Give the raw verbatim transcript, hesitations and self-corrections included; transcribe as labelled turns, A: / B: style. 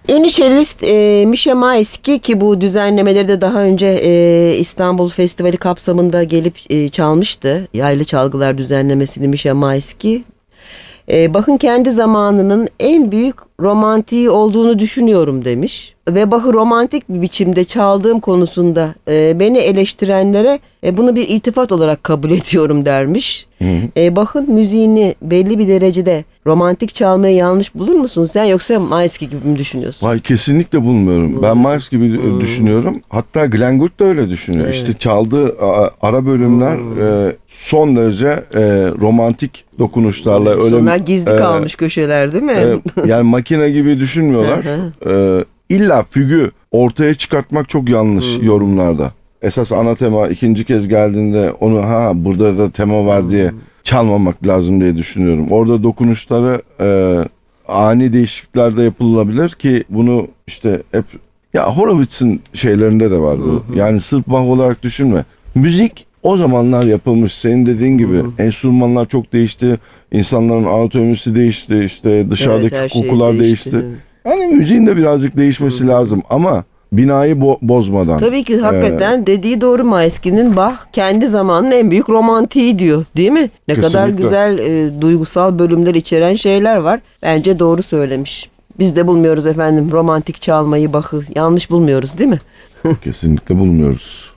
A: Ünlü cellist e, Misha Maisky, ki bu düzenlemeleri de daha önce e, İstanbul Festivali kapsamında gelip e, çalmıştı. Yaylı çalgılar düzenlemesini Misha Maisky. E, Bach'ın kendi zamanının en büyük romantiği olduğunu düşünüyorum demiş. Ve Bach'ı romantik bir biçimde çaldığım konusunda e, beni eleştirenlere e, bunu bir iltifat olarak kabul ediyorum dermiş. E, Bach'ın müziğini belli bir derecede romantik çalmayı yanlış bulur musun sen, yoksa Maisky gibi mi düşünüyorsun?
B: Vay, kesinlikle bulmuyorum.
A: Bulmuyorum.
B: Ben Maisky gibi
A: Hmm.
B: düşünüyorum. Hatta Glenn Gould da öyle düşünüyor.
A: Evet.
B: İşte çaldığı a, ara bölümler
A: Hmm.
B: e, son derece e, romantik dokunuşlarla.
A: Evet,
B: öyle
A: onlar gizli
B: e,
A: kalmış köşeler değil mi?
B: e, yani makine gibi düşünmüyorlar. e, illa fügü ortaya çıkartmak çok yanlış
A: Hmm.
B: yorumlarda. Esas ana tema ikinci kez geldiğinde onu ha burada da tema var diye çalmamak lazım diye düşünüyorum. Orada dokunuşları e, ani değişiklikler de yapılabilir ki bunu işte hep, ya Horowitz'in şeylerinde de var bu. Yani sırf Bach olarak düşünme. Müzik o zamanlar yapılmış. Senin dediğin gibi enstrümanlar çok değişti. İnsanların anatomisi değişti. İşte dışarıdaki
A: Evet, her şey
B: kokular
A: değişti.
B: değişti. Yani müziğin de birazcık değişmesi lazım ama binayı bo- bozmadan.
A: Tabii ki hakikaten dediği doğru Maisky'nin. Bach kendi zamanının en büyük romantiği diyor, değil mi? Ne kadar
B: Kesinlikle.
A: güzel e, duygusal bölümler içeren şeyler var. Bence doğru söylemiş. Biz de bulmuyoruz efendim romantik çalmayı, Bach'ı yanlış bulmuyoruz değil mi?
B: Kesinlikle bulmuyoruz.